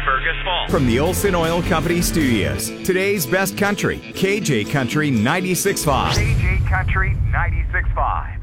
Fergus Falls. From the Olson Oil Company studios, today's best country, KJ Country 96.5. KJ Country 96.5.